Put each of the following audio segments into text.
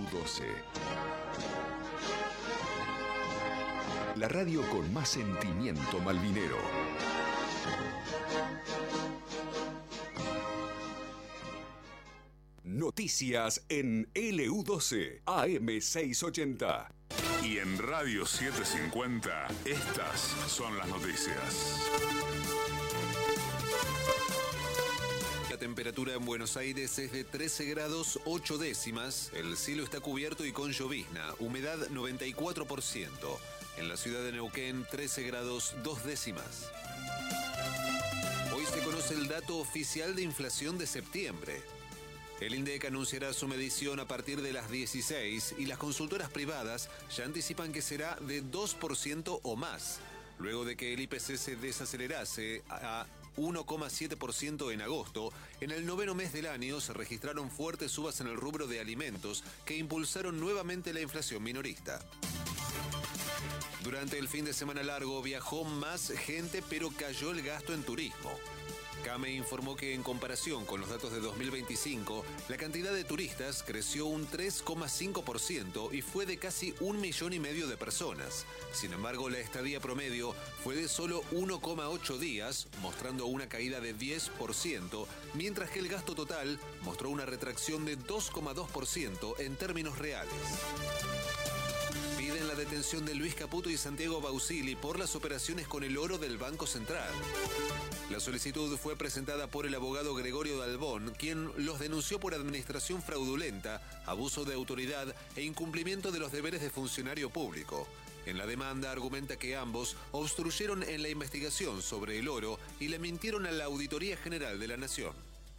LU12. La radio con más sentimiento malvinero. Noticias en LU12, AM680. Y en Radio 750, estas son las noticias. La temperatura en Buenos Aires es de 13 grados 8 décimas. El cielo está cubierto y con llovizna. Humedad 94%. En la ciudad de Neuquén, 13 grados 2 décimas. Hoy se conoce el dato oficial de inflación de septiembre. El INDEC anunciará su medición a partir de las 16 y las consultoras privadas ya anticipan que será de 2% o más, luego de que el IPC se desacelerase a 1,7% en agosto. En el noveno mes del año se registraron fuertes subas en el rubro de alimentos que impulsaron nuevamente la inflación minorista. Durante el fin de semana largo viajó más gente, pero cayó el gasto en turismo. CAME informó que en comparación con los datos de 2025, la cantidad de turistas creció un 3,5% y fue de casi 1,5 millones de personas. Sin embargo, la estadía promedio fue de solo 1,8 días, mostrando una caída de 10%, mientras que el gasto total mostró una retracción de 2,2% en términos reales. Piden la detención de Luis Caputo y Santiago Bausili por las operaciones con el oro del Banco Central. La solicitud fue presentada por el abogado Gregorio Dalbón, quien los denunció por administración fraudulenta, abuso de autoridad e incumplimiento de los deberes de funcionario público. En la demanda argumenta que ambos obstruyeron en la investigación sobre el oro y le mintieron a la Auditoría General de la Nación.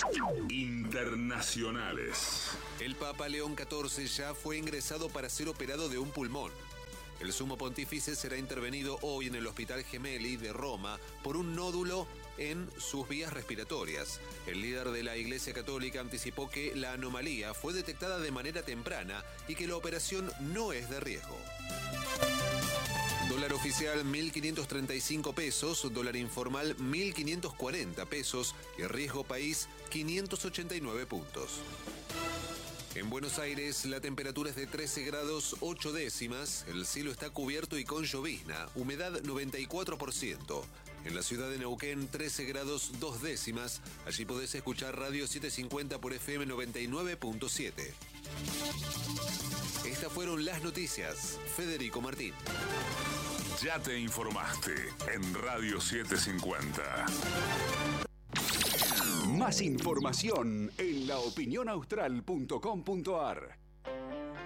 Internacionales. El Papa León XIV ya fue ingresado para ser operado de un pulmón. El sumo pontífice será intervenido hoy en el Hospital Gemelli de Roma por un nódulo en sus vías respiratorias. El líder de la Iglesia Católica anticipó que la anomalía fue detectada de manera temprana y que la operación no es de riesgo. Dólar oficial 1.535 pesos, dólar informal 1.540 pesos y riesgo país 589 puntos. En Buenos Aires la temperatura es de 13 grados 8 décimas, el cielo está cubierto y con llovizna, humedad 94%. En la ciudad de Neuquén 13 grados 2 décimas, allí podés escuchar Radio 750 por FM 99.7. Estas fueron las noticias. Federico Martín. Ya te informaste en Radio 750. Más información en laopinionaustral.com.ar.